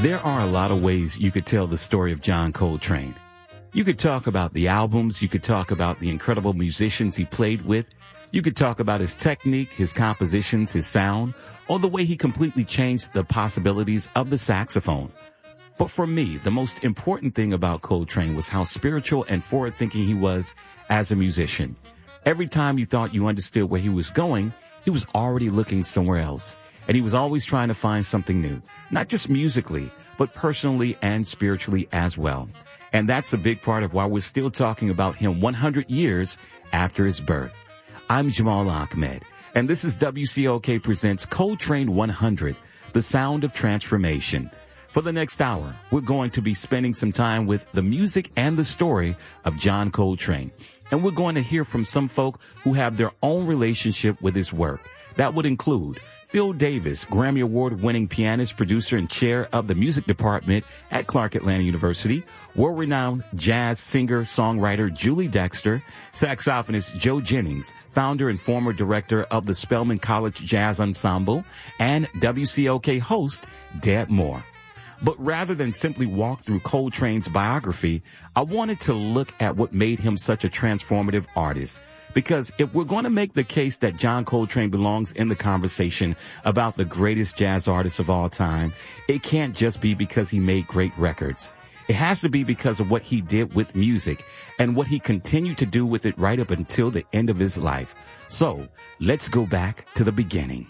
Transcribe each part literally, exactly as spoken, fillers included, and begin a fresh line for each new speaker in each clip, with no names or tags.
There are a lot of ways you could tell the story of John Coltrane. You could talk about the albums, you could talk about the incredible musicians he played with, you could talk about his technique, his compositions, his sound, or the way he completely changed the possibilities of the saxophone. But for me, the most important thing about Coltrane was how spiritual and forward-thinking he was as a musician. Every time you thought you understood where he was going, he was already looking somewhere else. And he was always trying to find something new, not just musically, but personally and spiritually as well. And that's a big part of why we're still talking about him one hundred years after his birth. I'm Jamal Ahmed, and this is W C O K Presents Coltrane one hundred, the sound of transformation. For the next hour, we're going to be spending some time with the music and the story of John Coltrane. And we're going to hear from some folk who have their own relationship with his work. That would include Phil Davis, Grammy Award-winning pianist, producer, and chair of the music department at Clark Atlanta University, world-renowned jazz singer, songwriter Julie Dexter, saxophonist Joe Jennings, founder and former director of the Spelman College Jazz Ensemble, and W C O K host Deb Moore. But rather than simply walk through Coltrane's biography, I wanted to look at what made him such a transformative artist. Because if we're going to make the case that John Coltrane belongs in the conversation about the greatest jazz artist of all time, it can't just be because he made great records. It has to be because of what he did with music and what he continued to do with it right up until the end of his life. So let's go back to the beginning.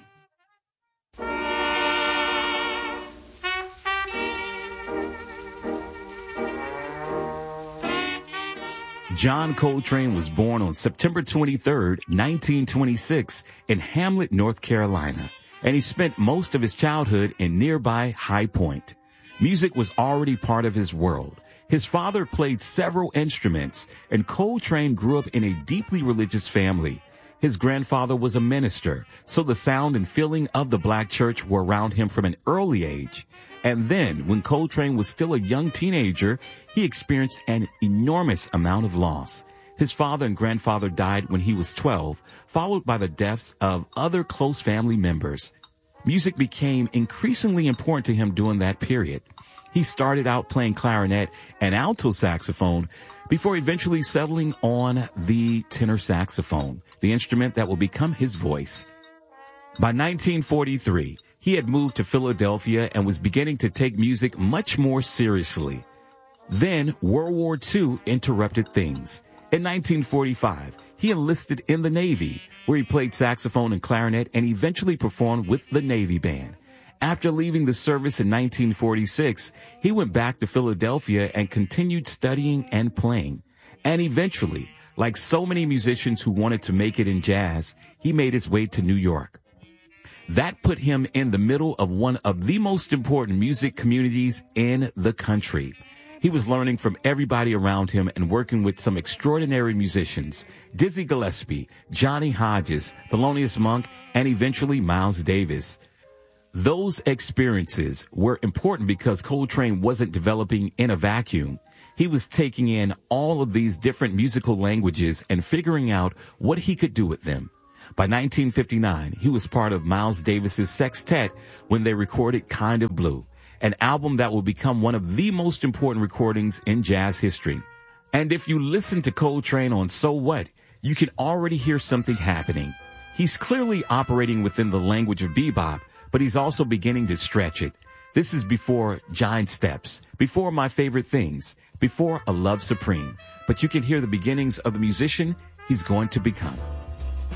John Coltrane was born on September twenty-third, nineteen twenty-six in Hamlet, North Carolina, and he spent most of his childhood in nearby High Point. Music was already part of his world. His father played several instruments, and Coltrane grew up in a deeply religious family. His grandfather was a minister, so the sound and feeling of the black church were around him from an early age. And then, when Coltrane was still a young teenager, he experienced an enormous amount of loss. His father and grandfather died when he was twelve, followed by the deaths of other close family members. Music became increasingly important to him during that period. He started out playing clarinet and alto saxophone before eventually settling on the tenor saxophone, the instrument that will become his voice. By nineteen forty-three, he had moved to Philadelphia and was beginning to take music much more seriously. Then World War Two interrupted things. In nineteen forty-five, he enlisted in the Navy, where he played saxophone and clarinet and eventually performed with the Navy Band. After leaving the service in nineteen forty-six, he went back to Philadelphia and continued studying and playing. And eventually, like so many musicians who wanted to make it in jazz, he made his way to New York. That put him in the middle of one of the most important music communities in the country. He was learning from everybody around him and working with some extraordinary musicians, Dizzy Gillespie, Johnny Hodges, Thelonious Monk, and eventually Miles Davis. Those experiences were important because Coltrane wasn't developing in a vacuum. He was taking in all of these different musical languages and figuring out what he could do with them. By nineteen fifty-nine, he was part of Miles Davis's sextet when they recorded Kind of Blue, an album that will become one of the most important recordings in jazz history. And if you listen to Coltrane on So What, you can already hear something happening. He's clearly operating within the language of bebop, but he's also beginning to stretch it. This is before Giant Steps, before My Favorite Things, before A Love Supreme. But you can hear the beginnings of the musician he's going to become.